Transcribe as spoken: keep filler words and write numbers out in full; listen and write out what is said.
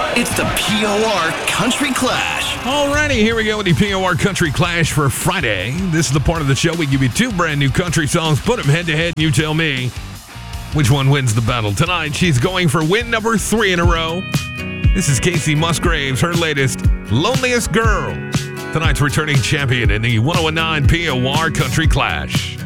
It's the P O R Country Clash. Alrighty, here we go with the P O R Country Clash for Friday. This is the part of the show we give you two brand new country songs, put them head to head, and you tell me which one wins the battle. Tonight, she's going for win number three in a row. This is Casey Musgraves, her latest, Loneliest Girl. Tonight's returning champion in the one oh one nine P O R Country Clash.